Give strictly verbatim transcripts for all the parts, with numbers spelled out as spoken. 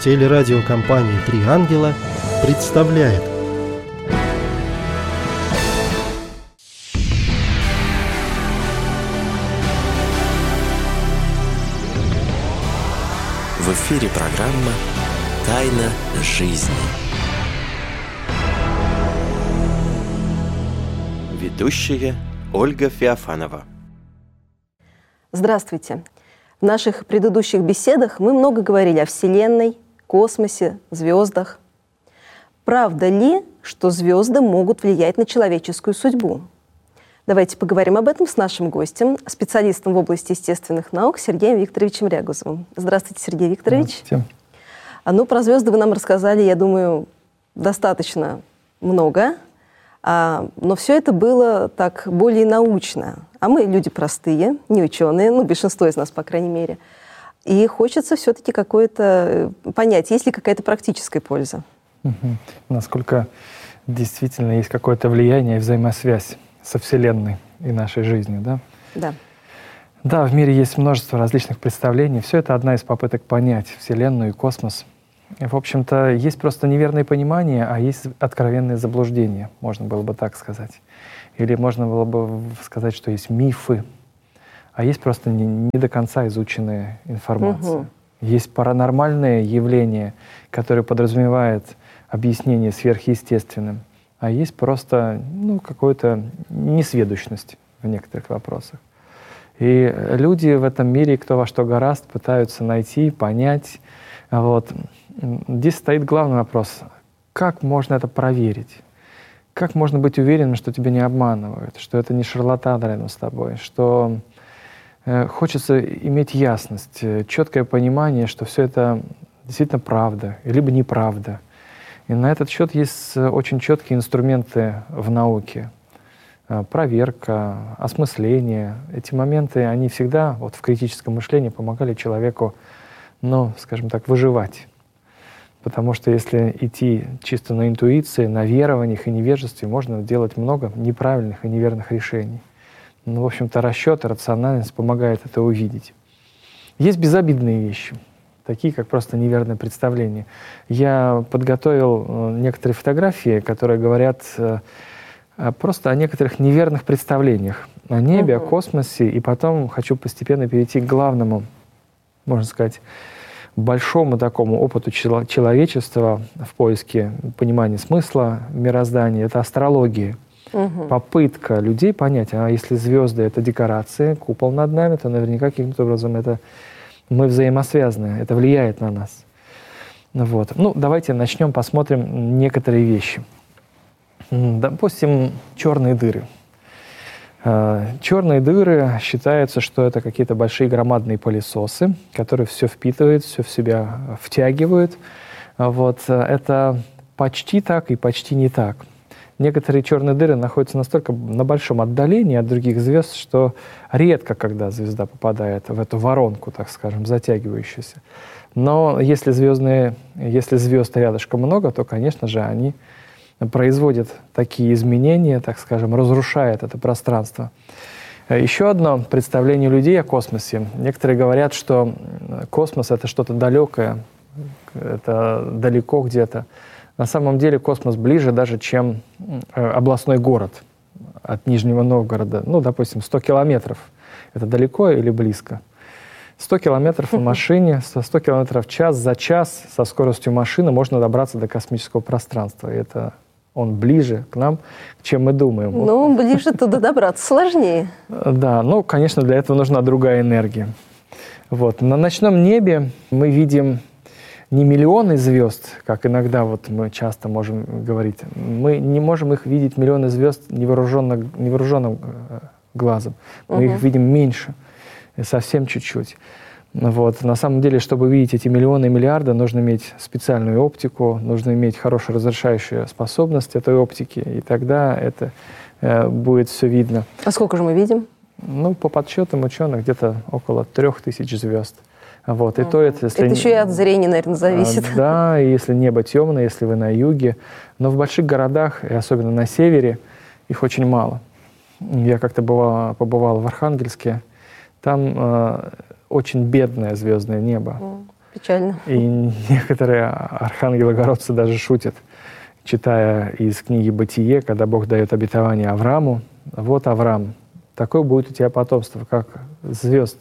Телерадиокомпания «Три ангела» представляет. В эфире программа «Тайна жизни». Ведущая Ольга Феофанова. Здравствуйте. В наших предыдущих беседах мы много говорили о Вселенной, космосе, звездах. Правда ли, что звезды могут влиять на человеческую судьбу? Давайте поговорим об этом с нашим гостем, специалистом в области естественных наук Сергеем Викторовичем Рягузовым. Здравствуйте, Сергей Викторович. Здравствуйте. А ну, про звезды вы нам рассказали, я думаю, достаточно много, а, но все это было так более научно. А мы люди простые, не ученые, ну, большинство из нас, по крайней мере. И хочется все-таки какое-то понять, есть ли какая-то практическая польза. Угу. Насколько действительно есть какое-то влияние и взаимосвязь со Вселенной и нашей жизнью, да? Да. Да, в мире есть множество различных представлений. Все это одна из попыток понять Вселенную и космос. И, в общем-то, есть просто неверное понимание, а есть откровенные заблуждения, можно было бы так сказать. Или можно было бы сказать, что есть мифы, а есть просто не, не до конца изученная информация. Угу. Есть паранормальное явление, которое подразумевает объяснение сверхъестественным, а есть просто ну, какая-то несведущность в некоторых вопросах. И люди в этом мире, кто во что горазд, пытаются найти, понять. Вот. Здесь стоит главный вопрос: как можно это проверить? Как можно быть уверенным, что тебя не обманывают, что это не шарлатан рядом с тобой, что э, хочется иметь ясность, э, четкое понимание, что все это действительно правда, либо неправда. И на этот счет есть очень четкие инструменты в науке. Э, проверка, осмысление. Эти моменты, они всегда вот, в критическом мышлении помогали человеку, ну, скажем так, выживать. Потому что если идти чисто на интуиции, на верованиях и невежестве, можно делать много неправильных и неверных решений. Ну, в общем-то, расчет и рациональность помогает это увидеть. Есть безобидные вещи, такие как просто неверное представление. Я подготовил некоторые фотографии, которые говорят просто о некоторых неверных представлениях о небе, угу. о космосе, и потом хочу постепенно перейти к главному, можно сказать, большому такому опыту человечества в поиске понимания смысла мироздания — это астрология. Угу. Попытка людей понять, а если звезды — это декорации, купол над нами, то наверняка каким-то образом это мы взаимосвязаны, это влияет на нас. Вот. Ну, давайте начнем, посмотрим некоторые вещи. Допустим, черные дыры. Черные дыры считается, что это какие-то большие громадные пылесосы, которые все впитывают, все в себя втягивают. Вот. Это почти так и почти не так. Некоторые черные дыры находятся настолько на большом отдалении от других звезд, что редко, когда звезда попадает в эту воронку, так скажем, затягивающуюся. Но если, звездные, если звезд рядышком много, то, конечно же, они производит такие изменения, так скажем, разрушает это пространство. Еще одно представление людей о космосе. Некоторые говорят, что космос — это что-то далекое, это далеко где-то. На самом деле космос ближе даже, чем областной город от Нижнего Новгорода. Ну, допустим, сто километров. Это далеко или близко? сто километров на машине, сто километров в час, за час со скоростью машины можно добраться до космического пространства. И это он ближе к нам, чем мы думаем. Ну, ближе туда добраться сложнее. Да, ну, конечно, для этого нужна другая энергия. Вот. На ночном небе мы видим не миллионы звезд, как иногда вот мы часто можем говорить. Мы не можем их видеть, миллионы звезд, невооруженным, невооруженным глазом. Мы угу. их видим меньше, совсем чуть-чуть. Вот. На самом деле, чтобы видеть эти миллионы и миллиарды, нужно иметь специальную оптику, нужно иметь хорошую разрешающую способность этой оптики, и тогда это э, будет все видно. А сколько же мы видим? Ну, по подсчетам ученых, где-то около трех тысяч звезд. Вот. И то это, если... это еще и от зрения, наверное, зависит. А, да, и если небо темное, если вы на юге. Но в больших городах, и особенно на севере, их очень мало. Я как-то бывал, побывал в Архангельске. Там э, очень бедное звездное небо. Mm. Печально. И некоторые архангелогородцы даже шутят, читая из книги «Бытие», когда Бог дает обетование Аврааму: «Вот, Авраам, такое будет у тебя потомство, как звезд,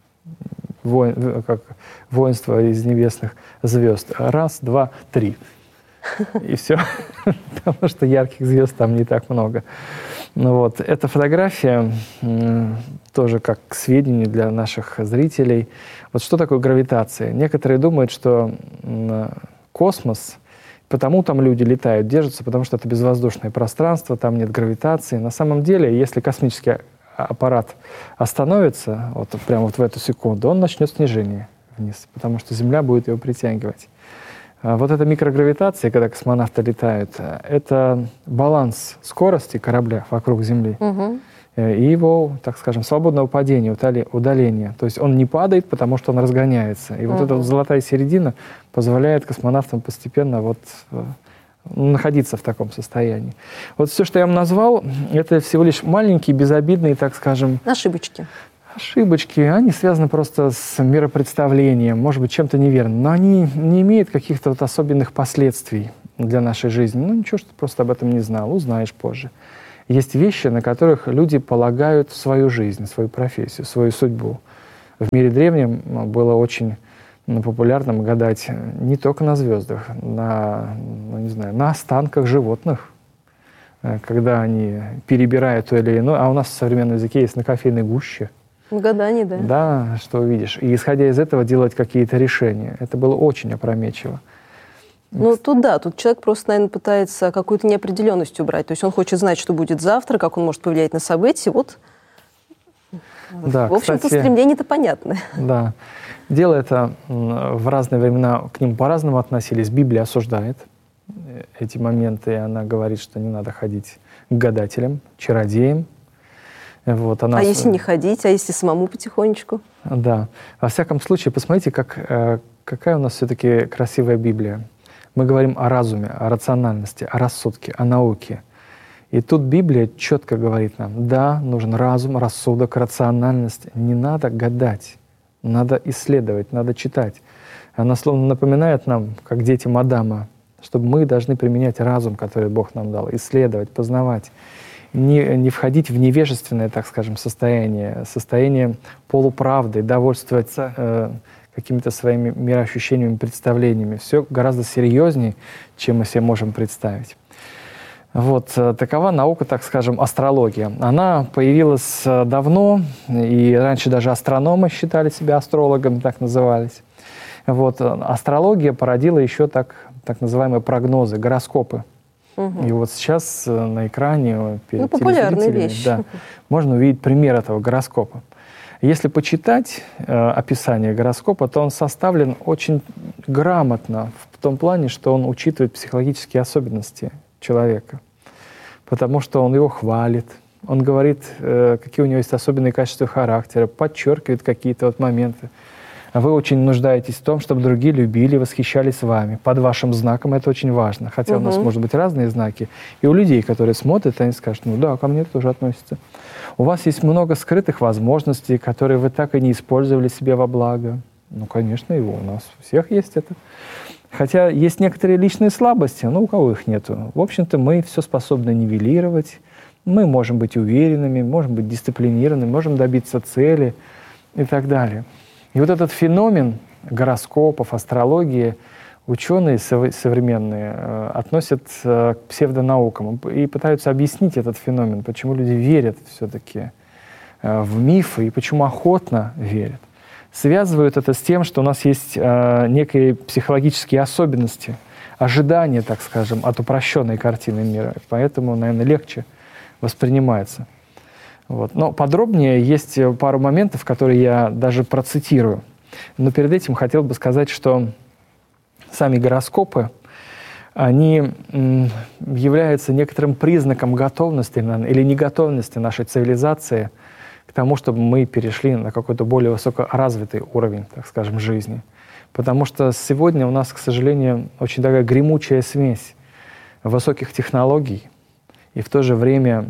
воин, как воинство из небесных звезд. Раз, два, три». И все, потому что ярких звезд там не так много. Ну вот, эта фотография тоже как к сведению для наших зрителей. Вот что такое гравитация? Некоторые думают, что космос, потому там люди летают, держатся, потому что это безвоздушное пространство, там нет гравитации. На самом деле, если космический аппарат остановится, вот прямо вот в эту секунду, он начнет снижение вниз, потому что Земля будет его притягивать. Вот эта микрогравитация, когда космонавты летают, это баланс скорости корабля вокруг Земли Угу. и его, так скажем, свободного падения, удаления. То есть он не падает, потому что он разгоняется. И вот Угу. эта вот золотая середина позволяет космонавтам постепенно вот находиться в таком состоянии. Вот все, что я вам назвал, это всего лишь маленькие, безобидные, так скажем, Ошибочки. ошибочки. Они связаны просто с миропредставлением, может быть, чем-то неверным, но они не имеют каких-то вот особенных последствий для нашей жизни. Ну ничего, что ты просто об этом не знал, узнаешь позже. Есть вещи, на которых люди полагают свою жизнь, свою профессию, свою судьбу. В мире древнем было очень популярным гадать не только на звездах, на, ну, не знаю, на останках животных, когда они перебирают то или иное. А у нас в современном языке есть на кофейной гуще. В гадании, да. Да, что увидишь. И исходя из этого делать какие-то решения. Это было очень опрометчиво. Ну, тут да, тут человек просто, наверное, пытается какую-то неопределенность убрать. То есть он хочет знать, что будет завтра, как он может повлиять на события. Вот, Да, в общем-то, кстати, стремления-то понятны. Да. Дело это в разные времена к ним по-разному относились. Библия осуждает эти моменты, и она говорит, что не надо ходить к гадателям, чародеям. Вот, она... А если не ходить, а если самому потихонечку? Да. Во всяком случае, посмотрите, как, какая у нас все-таки красивая Библия. Мы говорим о разуме, о рациональности, о рассудке, о науке. И тут Библия четко говорит нам: да, нужен разум, рассудок, рациональность. Не надо гадать, надо исследовать, надо читать. Она словно напоминает нам, как детям Адама, чтобы мы должны применять разум, который Бог нам дал, исследовать, познавать. Не, не входить в невежественное, так скажем, состояние, состояние полуправды, довольствоваться э, какими-то своими мироощущениями, представлениями. Все гораздо серьезнее, чем мы себе можем представить. Вот такова наука, так скажем, астрология. Она появилась давно, и раньше даже астрономы считали себя астрологами, так назывались. Вот, астрология породила еще так, так называемые прогнозы, гороскопы. Угу. И вот сейчас на экране перед ну, популярная вещь. Да, можно увидеть пример этого гороскопа. Если почитать э, описание гороскопа, то он составлен очень грамотно в том плане, что он учитывает психологические особенности человека, потому что он его хвалит, он говорит, э, какие у него есть особенные качества характера, подчеркивает какие-то вот моменты. Вы очень нуждаетесь в том, чтобы другие любили, восхищались вами. Под вашим знаком это очень важно. Хотя угу. у нас может быть разные знаки. И у людей, которые смотрят, они скажут: ну да, ко мне это тоже относится. У вас есть много скрытых возможностей, которые вы так и не использовали себе во благо. Ну, конечно, и у нас у всех есть это. Хотя есть некоторые личные слабости, но у кого их нету. В общем-то, мы все способны нивелировать. Мы можем быть уверенными, можем быть дисциплинированными, можем добиться цели и так далее. И вот этот феномен гороскопов, астрологии ученые современные э, относят э, к псевдонаукам и пытаются объяснить этот феномен, почему люди верят все-таки э, в мифы и почему охотно верят. Связывают это с тем, что у нас есть э, некие психологические особенности, ожидания, так скажем, от упрощенной картины мира. Поэтому, наверное, легче воспринимается. Вот. Но подробнее есть пару моментов, которые я даже процитирую. Но перед этим хотел бы сказать, что сами гороскопы, они являются некоторым признаком готовности или неготовности нашей цивилизации к тому, чтобы мы перешли на какой-то более высокоразвитый уровень, так скажем, жизни. Потому что сегодня у нас, к сожалению, очень такая гремучая смесь высоких технологий, и в то же время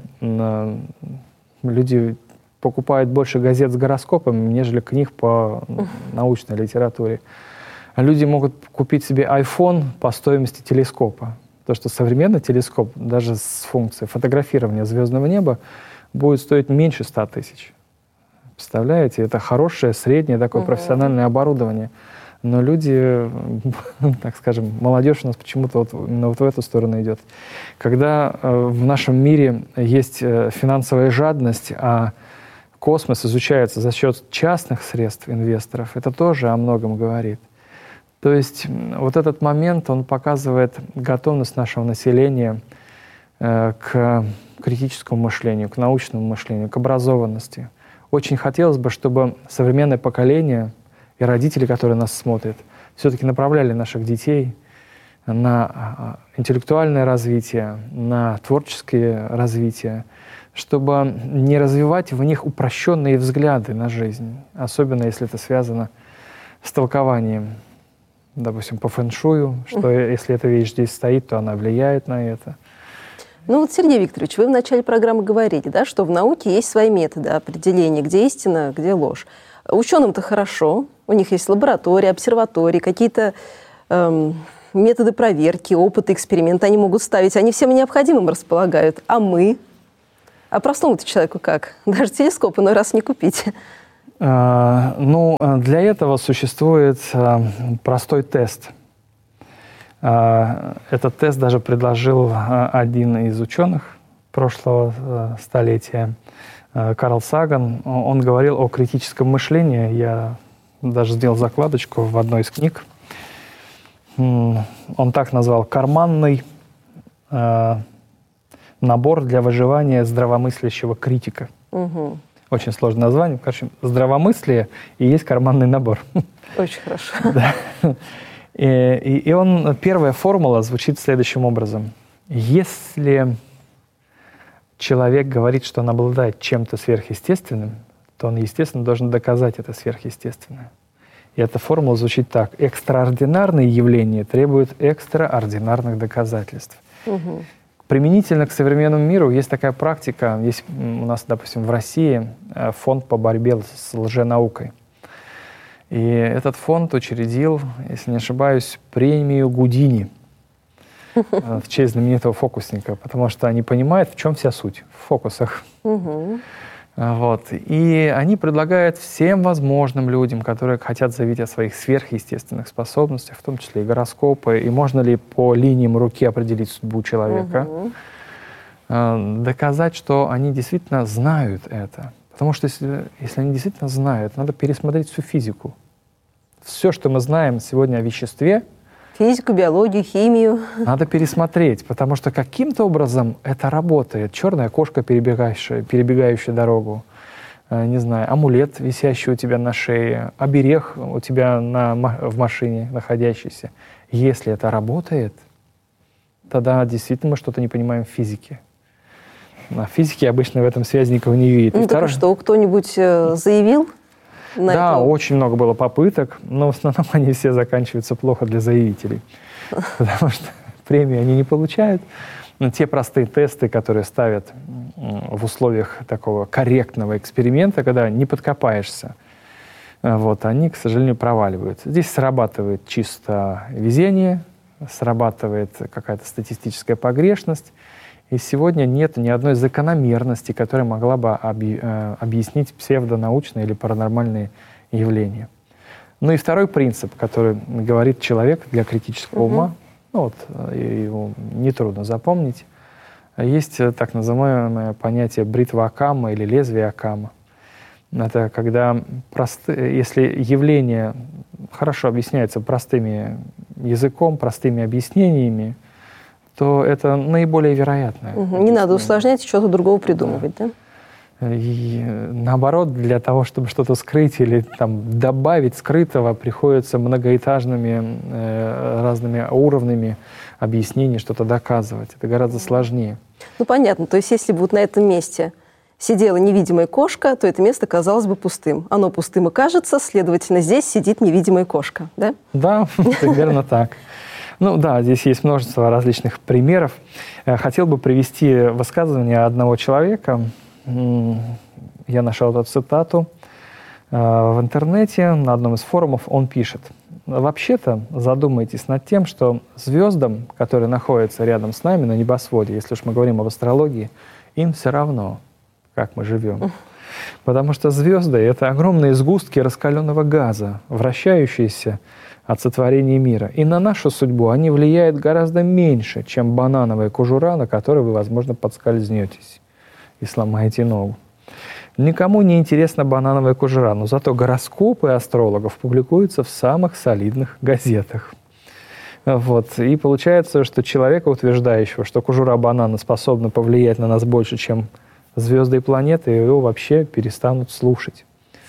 люди покупают больше газет с гороскопами, нежели книг по научной литературе. Люди могут купить себе iPhone по стоимости телескопа. Потому что современный телескоп, даже с функцией фотографирования звездного неба, будет стоить меньше ста тысяч. Представляете? Это хорошее, среднее такое угу. профессиональное оборудование. Но люди, так скажем, молодежь у нас почему-то вот именно вот в эту сторону идет. Когда э, в нашем мире есть э, финансовая жадность, а космос изучается за счет частных средств инвесторов, это тоже о многом говорит. То есть вот этот момент, он показывает готовность нашего населения э, к критическому мышлению, к научному мышлению, к образованности. Очень хотелось бы, чтобы современное поколение и родители, которые нас смотрят, все-таки направляли наших детей на интеллектуальное развитие, на творческое развитие, чтобы не развивать в них упрощенные взгляды на жизнь, особенно если это связано с толкованием, допустим, по фэн-шую, что если эта вещь здесь стоит, то она влияет на это. Ну вот, Сергей Викторович, вы в начале программы говорили, да, что в науке есть свои методы определения, где истина, где ложь. Ученым-то хорошо, у них есть лаборатории, обсерватории, какие-то эм, методы проверки, опыты, эксперименты они могут ставить, они всем необходимым располагают. А мы? А простому-то человеку как? Даже телескоп иной раз не купить. А, ну, для этого существует а, простой тест. А, этот тест даже предложил а, один из ученых прошлого а, столетия, а, Карл Саган. Он говорил о критическом мышлении. Я даже сделал закладочку в одной из книг. Он так назвал: карманный э, набор для выживания здравомыслящего критика. Угу. Очень сложное название. Короче, здравомыслие и есть карманный набор. Очень хорошо. Да. И, и, и он, первая формула звучит следующим образом. Если человек говорит, что он обладает чем-то сверхъестественным, то он, естественно, должен доказать это сверхъестественное. И эта формула звучит так. Экстраординарные явления требуют экстраординарных доказательств. Угу. Применительно к современному миру есть такая практика. Есть у нас, допустим, в России фонд по борьбе с лженаукой. И этот фонд учредил, если не ошибаюсь, премию Гудини в честь знаменитого фокусника, потому что они понимают, в чем вся суть в фокусах. Угу. Вот. И они предлагают всем возможным людям, которые хотят заявить о своих сверхъестественных способностях, в том числе и гороскопы, и можно ли по линиям руки определить судьбу человека, угу. доказать, что они действительно знают это. Потому что если, если они действительно знают, надо пересмотреть всю физику. Все, что мы знаем сегодня о веществе, физику, биологию, химию. Надо пересмотреть, потому что каким-то образом это работает. Черная кошка, перебегающая, перебегающая дорогу, э, не знаю, амулет, висящий у тебя на шее, оберег у тебя на, в машине находящийся. Если это работает, тогда действительно мы что-то не понимаем в физике. А в физике обычно в этом связи никого не видит. Ну, так что, кто-нибудь э, заявил? Да, это... очень много было попыток, но в основном они все заканчиваются плохо для заявителей, потому что премии они не получают. Но те простые тесты, которые ставят в условиях такого корректного эксперимента, когда не подкопаешься, вот, они, к сожалению, проваливаются. Здесь срабатывает чисто везение, срабатывает какая-то статистическая погрешность, и сегодня нет ни одной закономерности, которая могла бы объяснить псевдонаучные или паранормальные явления. Ну и второй принцип, который говорит человек для критического угу. ума, ну вот, его нетрудно запомнить, есть так называемое понятие бритва Оккама или лезвие Оккама. Это когда, просты, если явление хорошо объясняется простым языком, простыми объяснениями, то это наиболее вероятное. Угу. Не надо усложнять, что-то другого придумывать, да? И, наоборот, для того, чтобы что-то скрыть или там, добавить скрытого, приходится многоэтажными э, разными уровнями объяснений что-то доказывать. Это гораздо сложнее. Ну, понятно. То есть, если бы вот на этом месте сидела невидимая кошка, то это место казалось бы пустым. Оно пустым и кажется, следовательно, здесь сидит невидимая кошка, да? Да, примерно так. Ну да, здесь есть множество различных примеров. Хотел бы привести высказывание одного человека. Я нашел эту цитату в интернете, на одном из форумов. Он пишет: вообще-то задумайтесь над тем, что звездам, которые находятся рядом с нами на небосводе, если уж мы говорим об астрологии, им все равно, как мы живем. Потому что звезды — это огромные сгустки раскаленного газа, вращающиеся от сотворения мира. И на нашу судьбу они влияют гораздо меньше, чем банановая кожура, на которой вы, возможно, подскользнетесь и сломаете ногу. Никому не интересна банановая кожура, но зато гороскопы астрологов публикуются в самых солидных газетах. Вот. И получается, что человека, утверждающего, что кожура банана способна повлиять на нас больше, чем звезды и планеты, его вообще перестанут слушать.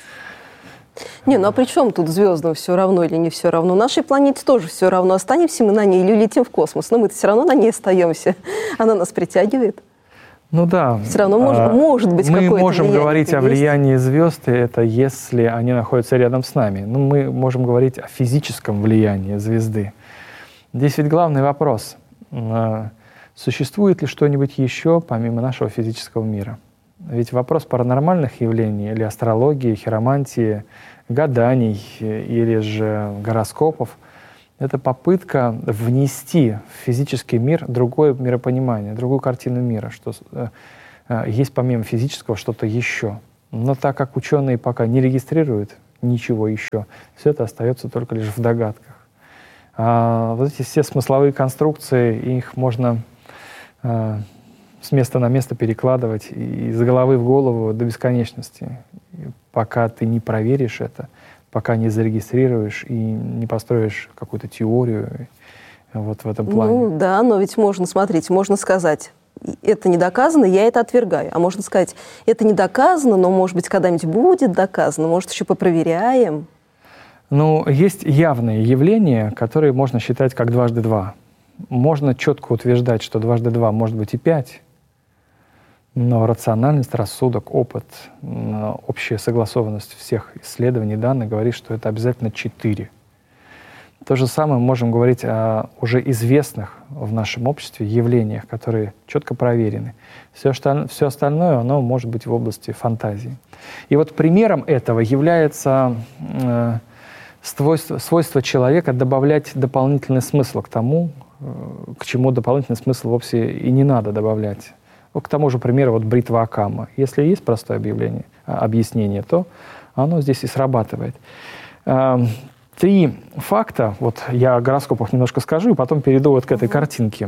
Не, ну а при чем тут звездам все равно или не все равно? Нашей планете тоже все равно. Останемся мы на ней или улетим в космос. Но мы-то все равно на ней остаемся. Она нас притягивает. Ну да. Все равно может, а, может быть какое-то Мы можем влияние, говорить о влиянии звезд, это если они находятся рядом с нами. Ну, мы можем говорить о физическом влиянии звезды. Здесь ведь главный вопрос. Существует ли что-нибудь еще помимо нашего физического мира? Ведь вопрос паранормальных явлений или астрологии, хиромантии, гаданий или же гороскопов — это попытка внести в физический мир другое миропонимание, другую картину мира, что э, есть помимо физического что-то еще. Но так как ученые пока не регистрируют ничего еще, все это остается только лишь в догадках. А вот эти все смысловые конструкции, их можно э, с места на место перекладывать и из головы в голову до бесконечности. И пока ты не проверишь это, пока не зарегистрируешь и не построишь какую-то теорию вот в этом плане. Ну да, но ведь можно, смотрите, можно сказать, это не доказано, я это отвергаю. А можно сказать, это не доказано, но, может быть, когда-нибудь будет доказано, может, еще попроверяем. Ну, есть явные явления, которые можно считать как дважды два. Можно четко утверждать, что дважды два может быть и пять, но рациональность, рассудок, опыт, общая согласованность всех исследований данных говорит, что это обязательно четыре. То же самое мы можем говорить о уже известных в нашем обществе явлениях, которые четко проверены. Все, что, все остальное, оно может быть в области фантазии. И вот примером этого является э, свойство, свойство человека добавлять дополнительный смысл к тому, э, к чему дополнительный смысл вовсе и не надо добавлять. К тому же примеру вот бритва Окамма. Если есть простое объявление, объяснение, то оно здесь и срабатывает. Три факта, вот я о гороскопах немножко скажу, и потом перейду вот к этой картинке.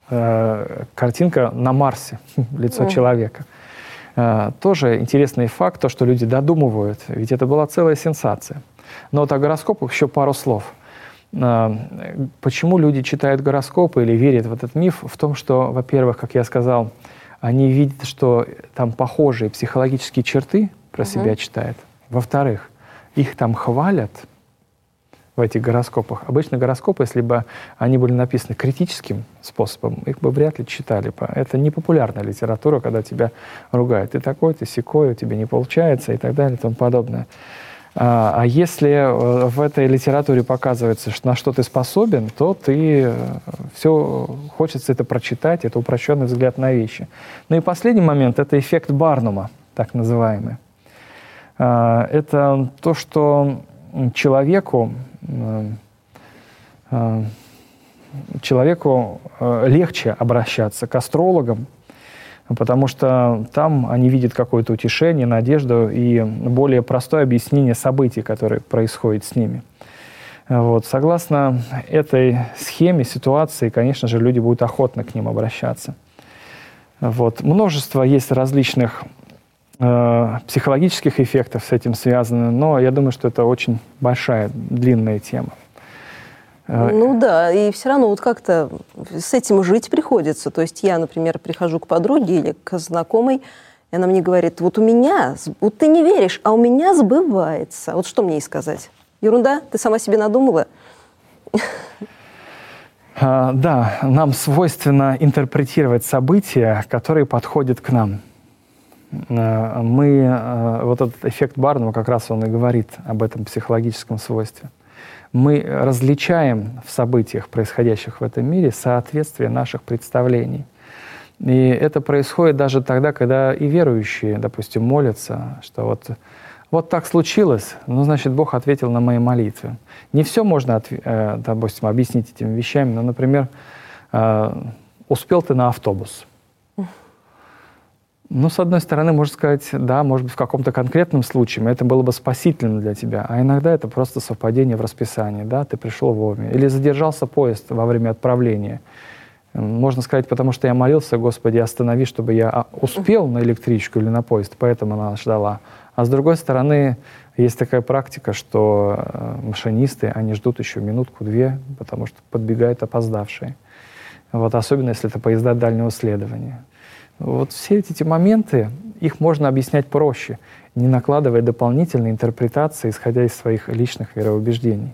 Картинка на Марсе, лицо mm. человека. Тоже интересный факт, то, что люди додумывают, ведь это была целая сенсация. Но вот о гороскопах еще пару слов. Почему люди читают гороскопы или верят в этот миф? В том, что, во-первых, как я сказал, они видят, что там похожие психологические черты про uh-huh. себя читают. Во-вторых, их там хвалят в этих гороскопах. Обычно гороскопы, если бы они были написаны критическим способом, их бы вряд ли читали. Это не популярная литература, когда тебя ругают. Ты такой, ты сякой, у тебя не получается и так далее и тому подобное. А если в этой литературе показывается, что на что ты способен, то ты все хочется это прочитать, это упрощенный взгляд на вещи. Ну и последний момент — это эффект Барнума, так называемый. Это то, что человеку, человеку легче обращаться к астрологам, потому что там они видят какое-то утешение, надежду и более простое объяснение событий, которые происходят с ними. Вот. Согласно этой схеме, ситуации, конечно же, люди будут охотно к ним обращаться. Вот. Множество есть различных э, психологических эффектов с этим связано, но я думаю, что это очень большая, длинная тема. Ну да, и все равно вот как-то с этим жить приходится. То есть я, например, прихожу к подруге или к знакомой, и она мне говорит, вот у меня, вот ты не веришь, а у меня сбывается. Вот что мне ей сказать? Ерунда? Ты сама себе надумала? А, да, нам свойственно интерпретировать события, которые подходят к нам. Мы, вот этот эффект Барнума как раз он и говорит об этом психологическом свойстве. Мы различаем в событиях, происходящих в этом мире, соответствие наших представлений. И это происходит даже тогда, когда и верующие, допустим, молятся, что вот Вот так случилось, ну, значит, Бог ответил на мои молитвы. Не все можно, отв- э, допустим, объяснить этими вещами, но, например, э, успел ты на автобус. Ну, с одной стороны, можно сказать, да, может быть, в каком-то конкретном случае это было бы спасительно для тебя, а иногда это просто совпадение в расписании, да, ты пришел вовремя. Или задержался поезд во время отправления. Можно сказать, потому что я молился, Господи, останови, чтобы я успел на электричку или на поезд, поэтому она ждала. А с другой стороны, есть такая практика, что машинисты, они ждут еще минутку-две, потому что подбегают опоздавшие. Вот, особенно, если это поезда дальнего следования. Вот все эти моменты, их можно объяснять проще, не накладывая дополнительные интерпретации, исходя из своих личных вероубеждений.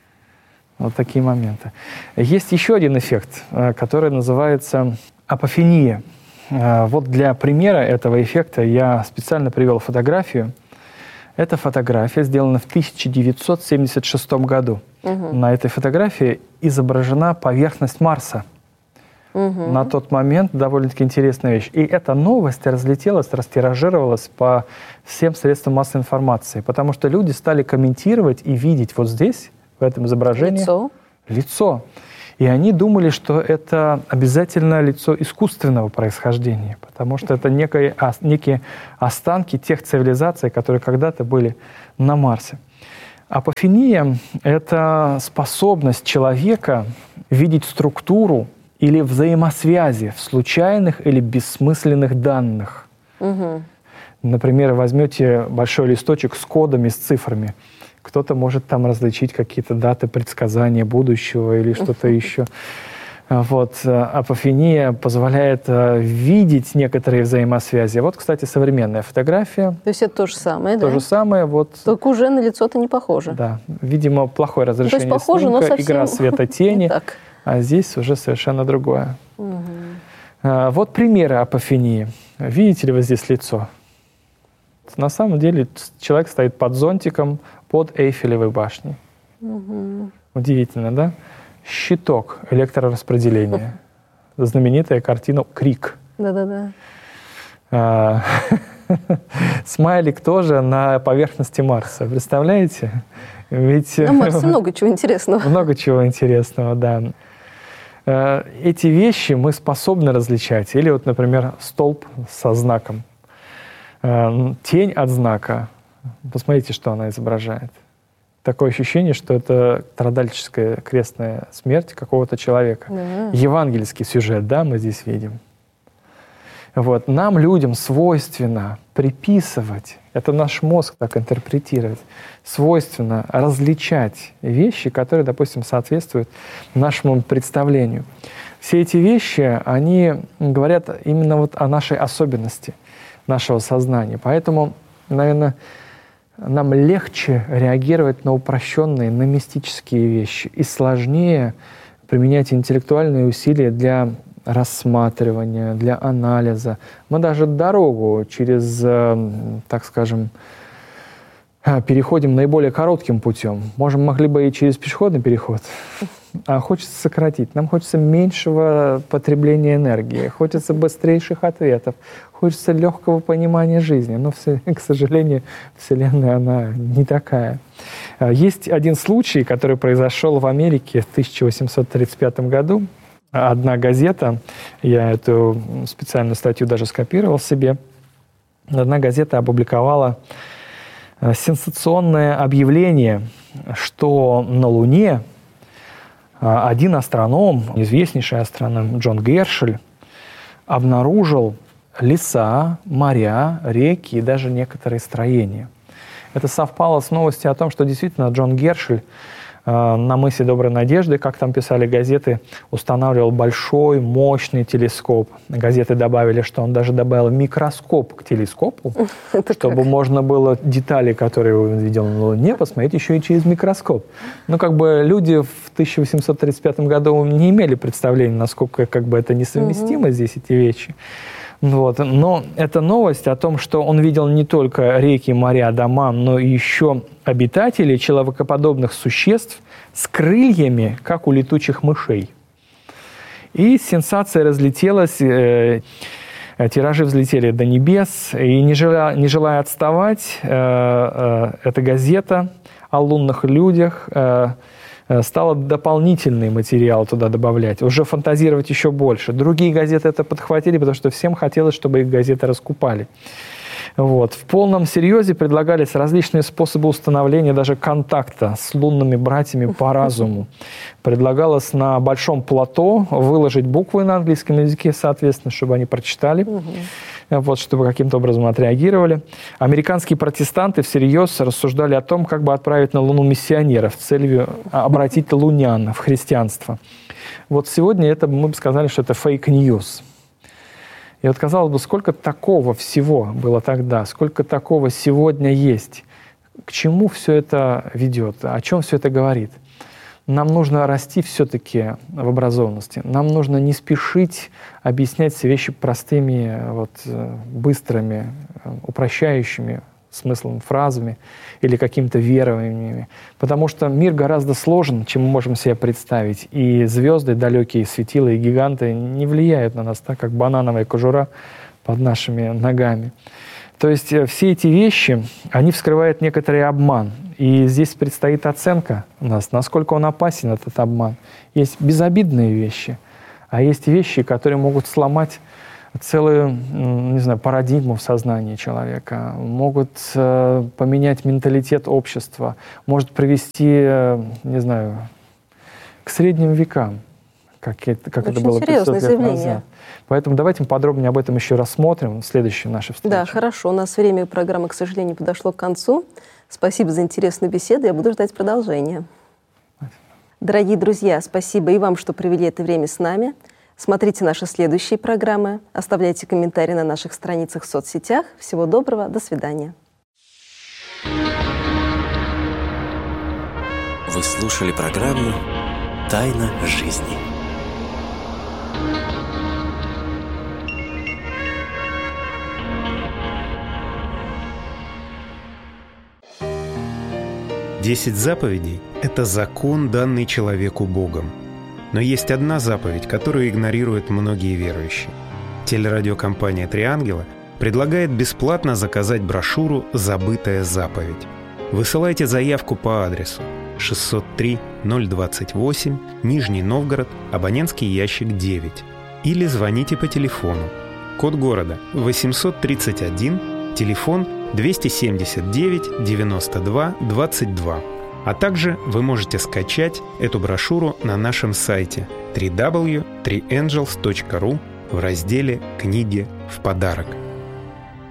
Вот такие моменты. Есть еще один эффект, который называется апофения. Вот для примера этого эффекта я специально привел фотографию. Эта фотография сделана в тысяча девятьсот семьдесят шестом году. Угу. На этой фотографии изображена поверхность Марса. Угу. На тот момент довольно-таки интересная вещь. И эта новость разлетелась, растиражировалась по всем средствам массовой информации, потому что люди стали комментировать и видеть вот здесь, в этом изображении, лицо. лицо. И они думали, что это обязательно лицо искусственного происхождения, потому что это некие, некие останки тех цивилизаций, которые когда-то были на Марсе. Апофения — это способность человека видеть структуру или взаимосвязи в случайных или бессмысленных данных. Угу. Например, возьмете большой листочек с кодами, с цифрами. Кто-то может там различить какие-то даты предсказания будущего или что-то еще. Вот. Апофения позволяет видеть некоторые взаимосвязи. Вот, кстати, современная фотография. То есть это то же самое, то да? То же самое. Вот. Только уже на лицо-то не похоже. Да. Видимо, плохое разрешение ну, похоже, снимка, но совсем игра света-тени. Так. А здесь уже совершенно другое. Угу. Вот примеры апофении. Видите ли вы здесь лицо? На самом деле человек стоит под зонтиком под Эйфелевой башней. Угу. Удивительно, да? Щиток электрораспределения. Знаменитая картина «Крик». Да-да-да. Смайлик тоже на поверхности Марса. Представляете? Ведь на Марсе много чего интересного. Много чего интересного, да. Эти вещи мы способны различать. Или вот, например, столб со знаком. Тень от знака. Посмотрите, что она изображает. Такое ощущение, что это страдальческая крестная смерть какого-то человека. Да. Евангельский сюжет, да, мы здесь видим. Вот. Нам, людям, свойственно приписывать, это наш мозг так интерпретировать, свойственно различать вещи, которые, допустим, соответствуют нашему представлению. Все эти вещи, они говорят именно вот о нашей особенности нашего сознания. Поэтому, наверное, нам легче реагировать на упрощенные, на мистические вещи и сложнее применять интеллектуальные усилия для рассматривания, для анализа. Мы даже дорогу через, так скажем, переходим наиболее коротким путем. Можем, могли бы и через пешеходный переход, а хочется сократить. Нам хочется меньшего потребления энергии, хочется быстрейших ответов, хочется легкого понимания жизни. Но, к сожалению, Вселенная, она не такая. Есть один случай, который произошел в Америке в тысяча восемьсот тридцать пятом году. Одна газета, я эту специальную статью даже скопировал себе, одна газета опубликовала сенсационное объявление, что на Луне один астроном, известнейший астроном Джон Гершель, обнаружил леса, моря, реки и даже некоторые строения. Это совпало с новостью о том, что действительно Джон Гершель на мысе Доброй Надежды, как там писали газеты, устанавливал большой, мощный телескоп. Газеты добавили, что он даже добавил микроскоп к телескопу, чтобы можно было детали, которые он видел на Луне, посмотреть еще и через микроскоп. Ну, как бы люди в тысяча восемьсот тридцать пятом году не имели представления, насколько как бы это несовместимо здесь, эти вещи. Вот. Но эта новость о том, что он видел не только реки, моря, дома, но и еще обитателей, человекоподобных существ с крыльями, как у летучих мышей. И сенсация разлетелась. Тиражи взлетели до небес, и не желая, не желая отставать, эта газета о лунных людях стала дополнительный материал туда добавлять, уже фантазировать еще больше. Другие газеты это подхватили, потому что всем хотелось, чтобы их газеты раскупали. Вот. В полном серьезе предлагались различные способы установления даже контакта с лунными братьями по разуму. Предлагалось на большом плато выложить буквы на английском языке, соответственно, чтобы они прочитали, вот, чтобы каким-то образом отреагировали. Американские протестанты всерьез рассуждали о том, как бы отправить на Луну миссионеров с целью обратить лунян в христианство. Вот сегодня это, мы бы сказали, что это фейк-ньюс. И вот, казалось бы, сколько такого всего было тогда, сколько такого сегодня есть. К чему все это ведет? О чем все это говорит? Нам нужно расти все-таки в образованности. Нам нужно не спешить объяснять все вещи простыми, вот, быстрыми, упрощающими смыслом фразами или какими-то верованиями. Потому что мир гораздо сложен, чем мы можем себе представить. И звезды, далекие светила и гиганты не влияют на нас так, как банановая кожура под нашими ногами. То есть все эти вещи, они вскрывают некоторый обман. И здесь предстоит оценка у нас, насколько он опасен, этот обман. Есть безобидные вещи, а есть вещи, которые могут сломать целую, не знаю, парадигму в сознании человека, могут э, поменять менталитет общества, может привести, э, не знаю, к средним векам, как это, как это было пятьсот лет назад. Поэтому давайте мы подробнее об этом еще рассмотрим в следующей нашей встрече. Да, хорошо. У нас время программы, к сожалению, подошло к концу. Спасибо за интересную беседу. Я буду ждать продолжения. Дорогие друзья, спасибо и вам, что провели это время с нами. Смотрите наши следующие программы, оставляйте комментарии на наших страницах в соцсетях. Всего доброго, до свидания. Вы слушали программу «Тайна жизни». Десять заповедей – это закон, данный человеку Богом. Но есть одна заповедь, которую игнорируют многие верующие. Телерадиокомпания «Три ангела» предлагает бесплатно заказать брошюру «Забытая заповедь». Высылайте заявку по адресу шестьсот три ноль двадцать восемь, Нижний Новгород, абонентский ящик девять. Или звоните по телефону. Код города восемьсот тридцать один, телефон двести семьдесят девять девяносто два двадцать два. А также вы можете скачать эту брошюру на нашем сайте дабл ю дабл ю дабл ю точка три ангелс точка ру в разделе «Книги в подарок».